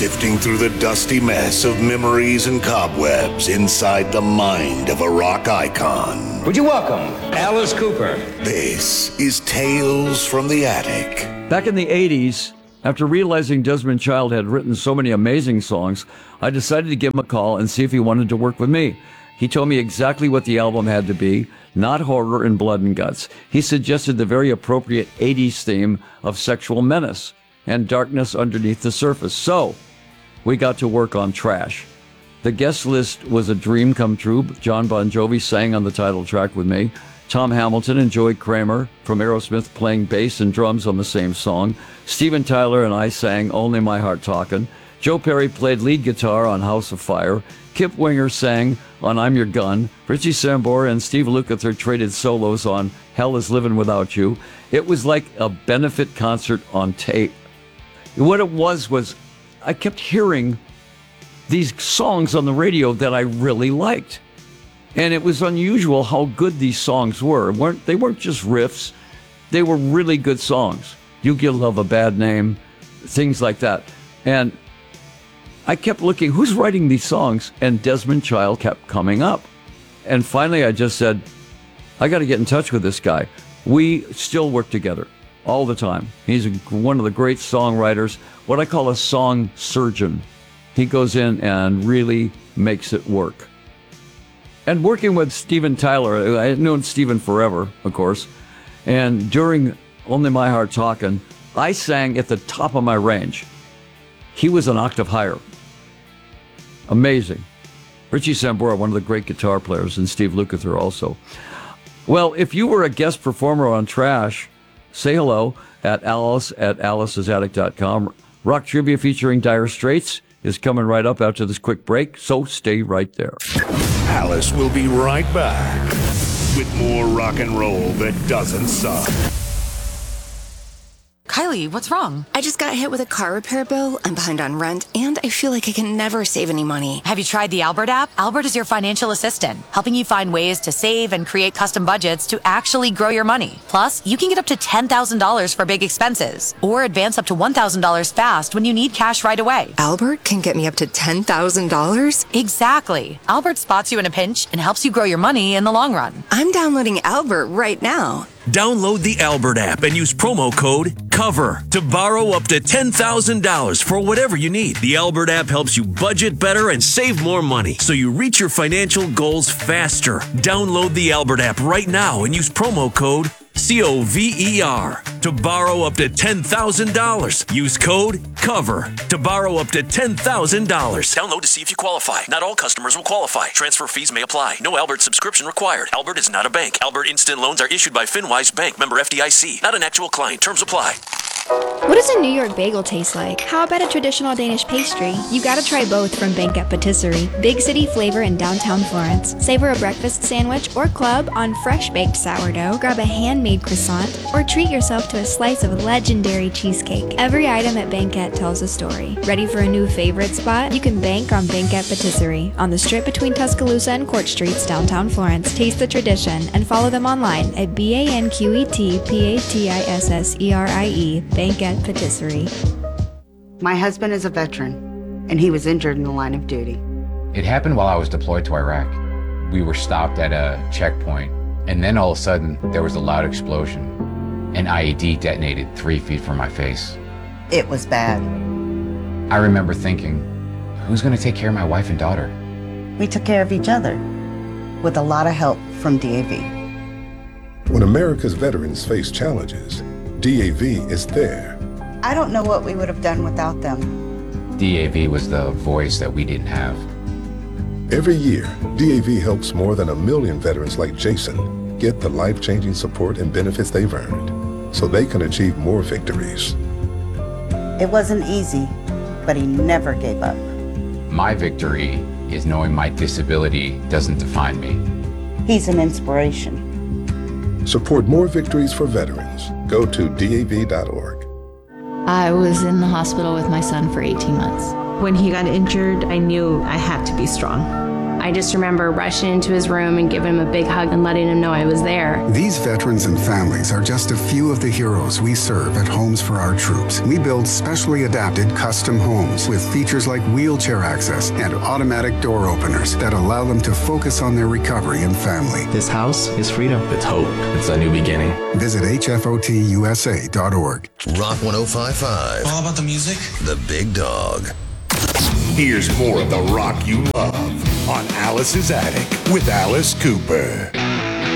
sifting through the dusty mess of memories and cobwebs inside the mind of a rock icon. Would you welcome Alice Cooper? This is Tales from the Attic. Back in the 80s, after realizing Desmond Child had written so many amazing songs, I decided to give him a call and see if he wanted to work with me. He told me exactly what the album had to be, not horror and blood and guts. He suggested the very appropriate 80s theme of sexual menace and darkness underneath the surface. So, we got to work on Trash. The guest list was a dream come true. John Bon Jovi sang on the title track with me. Tom Hamilton and Joey Kramer from Aerosmith playing bass and drums on the same song. Steven Tyler and I sang Only My Heart Talkin'. Joe Perry played lead guitar on House of Fire. Kip Winger sang on I'm Your Gun. Richie Sambora and Steve Lukather traded solos on Hell Is Living Without You. It was like a benefit concert on tape. What it was I kept hearing these songs on the radio that I really liked. And it was unusual how good these songs were. They weren't just riffs. They were really good songs. You Give Love a Bad Name, things like that. And I kept looking, who's writing these songs? And Desmond Child kept coming up. And finally I just said, I got to get in touch with this guy. We still work together all the time. He's one of the great songwriters, what I call a song surgeon. He goes in and really makes it work. And working with Steven Tyler, I had known Steven forever, of course, and during Only My Heart Talkin', I sang at the top of my range. He was an octave higher. Amazing. Richie Sambora, one of the great guitar players, and Steve Lukather also. Well, if you were a guest performer on Trash, say hello at alice@alice'sattic.com. Rock Trivia featuring Dire Straits is coming right up after this quick break, so stay right there. Alice will be right back with more rock and roll that doesn't suck. Kylie, what's wrong? I just got hit with a car repair bill. I'm behind on rent, and I feel like I can never save any money. Have you tried the Albert app? Albert is your financial assistant, helping you find ways to save and create custom budgets to actually grow your money. Plus, you can get up to $10,000 for big expenses, or advance up to $1,000 fast when you need cash right away. Albert can get me up to $10,000? Exactly. Albert spots you in a pinch and helps you grow your money in the long run. I'm downloading Albert right now. Download the Albert app and use promo code COVER to borrow up to $10,000 for whatever you need. The Albert app helps you budget better and save more money so you reach your financial goals faster. Download the Albert app right now and use promo code COVER to borrow up to $10,000. Use code COVER to borrow up to $10,000. Download to see if you qualify. Not all customers will qualify. Transfer fees may apply. No Albert subscription required. Albert is not a bank. Albert Instant Loans are issued by FinWise Bank, member FDIC. Not an actual client. Terms apply. What does a New York bagel taste like? How about a traditional Danish pastry? You gotta try both from Banquet Patisserie. Big city flavor in downtown Florence. Savor a breakfast sandwich or club on fresh baked sourdough. Grab a handmade croissant or treat yourself to a slice of legendary cheesecake. Every item at Banquet tells a story. Ready for a new favorite spot? You can bank on Banquet Patisserie on the strip between Tuscaloosa and Court Streets, downtown Florence. Taste the tradition and follow them online at BANQETPATISSERIE. Banquet Patisserie. My husband is a veteran, and he was injured in the line of duty. It happened while I was deployed to Iraq. We were stopped at a checkpoint, and then all of a sudden, there was a loud explosion. An IED detonated 3 feet from my face. It was bad. I remember thinking, who's going to take care of my wife and daughter? We took care of each other, with a lot of help from DAV. When America's veterans face challenges, DAV is there. I don't know what we would have done without them. DAV was the voice that we didn't have. Every year, DAV helps more than 1 million veterans like Jason get the life-changing support and benefits they've earned so they can achieve more victories. It wasn't easy, but he never gave up. My victory is knowing my disability doesn't define me. He's an inspiration. Support more victories for veterans. Go to DAV.org. I was in the hospital with my son for 18 months. When he got injured, I knew I had to be strong. I just remember rushing into his room and giving him a big hug and letting him know I was there. These veterans and families are just a few of the heroes we serve at Homes for Our Troops. We build specially adapted custom homes with features like wheelchair access and automatic door openers that allow them to focus on their recovery and family. This house is freedom. It's hope. It's a new beginning. Visit hfotusa.org. Rock 105.5. All about the music? The Big Dog. Here's more of the rock you love on Alice's Attic with Alice Cooper.